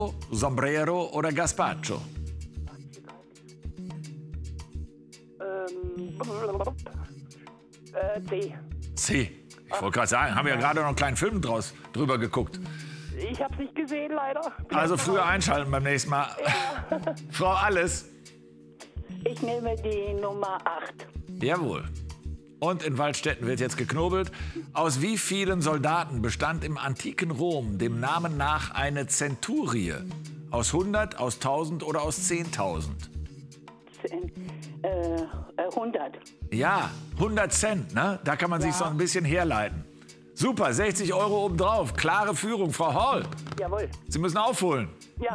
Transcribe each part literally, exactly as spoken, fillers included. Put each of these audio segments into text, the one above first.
Sombrero oder Gazpacho? Ähm, äh, C. C. Ich wollte gerade sagen, haben wir ja gerade noch einen kleinen Film draus, drüber geguckt. Ich hab's nicht gesehen, leider. Bin Also jetzt früher raus. einschalten beim nächsten Mal. Frau Alles. Ich nehme die Nummer acht. Jawohl. Und in Waldstätten wird jetzt geknobelt. Aus wie vielen Soldaten bestand im antiken Rom dem Namen nach eine Zenturie? Aus hundert, aus tausend oder aus zehntausend? Zehn, äh, hundert. Ja, hundert Cent, ne? Da kann man sich Ja. so ein bisschen herleiten. Super, sechzig Euro obendrauf. Klare Führung, Frau Hall. Jawohl. Sie müssen aufholen. Ja.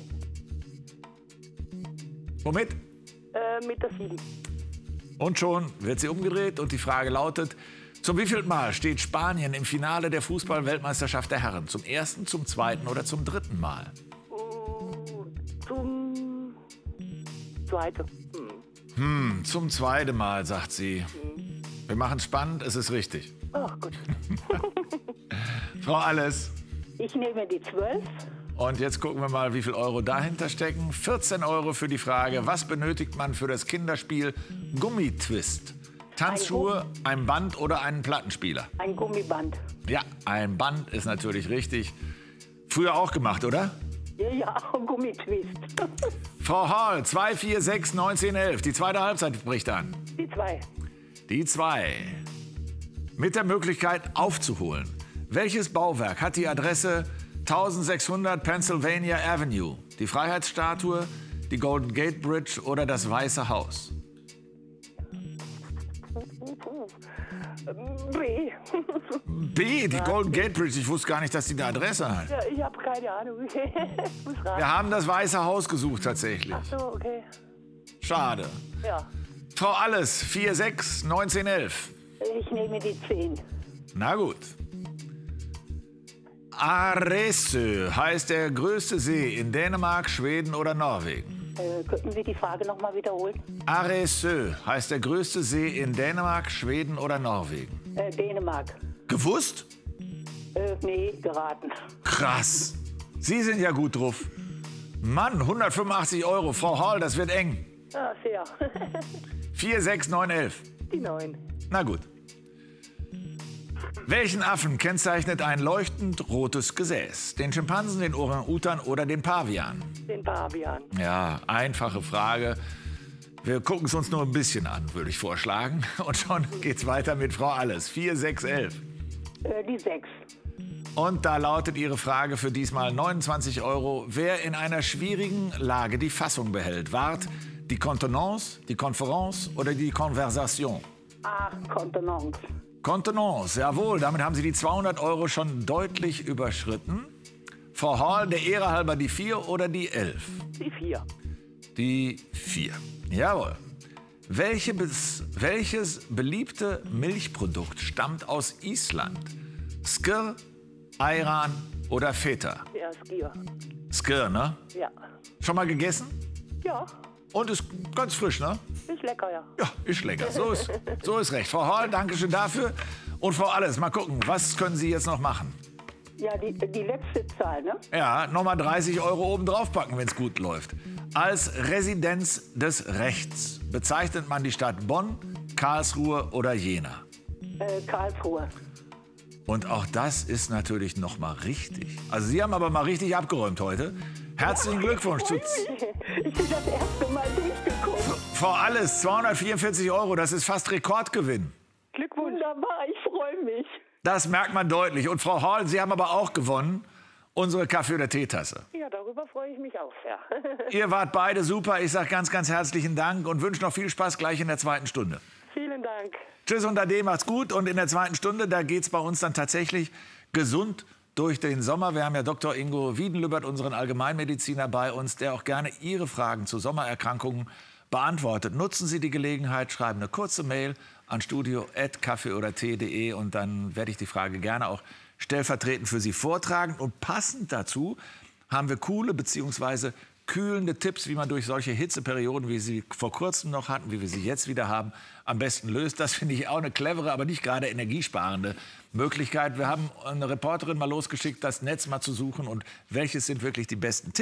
Womit? äh, mit der sieben. Und schon wird sie umgedreht und die Frage lautet, zum wievielten Mal steht Spanien im Finale der Fußball-Weltmeisterschaft der Herren? Zum ersten, zum zweiten oder zum dritten Mal? Uh, zum zweiten. Hm. Hm, zum zweiten Mal, sagt sie. Wir machen es spannend, es ist richtig. Ach gut. Frau Alles. Ich nehme die zwölf. Und jetzt gucken wir mal, wie viel Euro dahinter stecken. vierzehn Euro für die Frage, was benötigt man für das Kinderspiel Gummitwist? Tanzschuhe, ein Band oder einen Plattenspieler? Ein Gummiband. Ja, ein Band ist natürlich richtig. Früher auch gemacht, oder? Ja, ja, Gummitwist. Frau Hall, zwei, vier, sechs, neunzehn, elf. Die zweite Halbzeit bricht an. Die zwei. Die zwei. Mit der Möglichkeit aufzuholen. Welches Bauwerk hat die Adresse eintausendsechshundert Pennsylvania Avenue? Die Freiheitsstatue, die Golden Gate Bridge oder das Weiße Haus? B. B, die Golden Gate Bridge. Ich wusste gar nicht, dass die eine Adresse hat. Ja, ich habe keine Ahnung. Ich muss raten. Wir haben das Weiße Haus gesucht tatsächlich. Ach so, okay. Schade. Ja. Frau Alles, vier, sechs, neunzehn, elf. Ich nehme die zehn. Na gut. Arresø heißt der größte See in Dänemark, Schweden oder Norwegen? Äh, könnten Sie die Frage noch mal wiederholen? Arresø heißt der größte See in Dänemark, Schweden oder Norwegen? Äh, Dänemark. Gewusst? Äh, nee, geraten. Krass. Sie sind ja gut drauf. Mann, hundertfünfundachtzig Euro. Frau Hall, das wird eng. Ah, sehr. vier, sechs, neun, elf. Die neun. Na gut. Welchen Affen kennzeichnet ein leuchtend rotes Gesäß? Den Schimpansen, den Orang-Utan oder den Pavian? Den Pavian. Ja, einfache Frage. Wir gucken es uns nur ein bisschen an, würde ich vorschlagen. Und schon geht's weiter mit Frau Alles. vier, sechs, elf. Äh, die sechs. Und da lautet Ihre Frage für diesmal neunundzwanzig Euro. Wer in einer schwierigen Lage die Fassung behält, wahrt die Kontenance, die Konferenz oder die Konversation? Ah, Kontenance. Kontenance, jawohl. Damit haben Sie die zweihundert Euro schon deutlich überschritten. Frau Hall, der Ehre halber die vier oder die elf? Die vier. Die vier. Jawohl. Welche bis, welches beliebte Milchprodukt stammt aus Island? Skyr, Ayran oder Feta? Ja, Skier. Skyr, ne? Ja. Schon mal gegessen? Ja, Und ist ganz frisch, ne? ist lecker, ja. Ja, ist lecker. So ist, so ist recht. Frau Hall, danke schön dafür. Und Frau Alles, mal gucken, was können Sie jetzt noch machen? Ja, die, die letzte Zahl, ne? Ja, nochmal dreißig Euro oben drauf packen, wenn es gut läuft. Als Residenz des Rechts bezeichnet man die Stadt Bonn, Karlsruhe oder Jena. Äh, Karlsruhe. Und auch das ist natürlich noch mal richtig. Also Sie haben aber mal richtig abgeräumt heute. Herzlichen Glückwunsch. Zu Ich bin das erste Mal durchgeguckt. Frau Alles, zweihundertvierundvierzig Euro, das ist fast Rekordgewinn. Glückwunsch. Wunderbar, ich freue mich. Das merkt man deutlich. Und Frau Hall, Sie haben aber auch gewonnen, unsere Kaffee- oder Teetasse. Ja, darüber freue ich mich auch, ja. Ihr wart beide super. Ich sage ganz, ganz herzlichen Dank und wünsche noch viel Spaß gleich in der zweiten Stunde. Vielen Dank. Tschüss und Ade, macht's gut. Und in der zweiten Stunde, da geht's bei uns dann tatsächlich gesund durch den Sommer. Wir haben ja Doktor Ingo Wiedenlübbert, unseren Allgemeinmediziner, bei uns, der auch gerne Ihre Fragen zu Sommererkrankungen beantwortet. Nutzen Sie die Gelegenheit, schreiben eine kurze Mail an studio at kaffee oder tee punkt de und dann werde ich die Frage gerne auch stellvertretend für Sie vortragen. Und passend dazu haben wir coole bzw. kühlende Tipps, wie man durch solche Hitzeperioden, wie Sie vor kurzem noch hatten, wie wir sie jetzt wieder haben, am besten löst. Das finde ich auch eine clevere, aber nicht gerade energiesparende Möglichkeit. Wir haben eine Reporterin mal losgeschickt, das Netz mal zu suchen und welches sind wirklich die besten Tipps.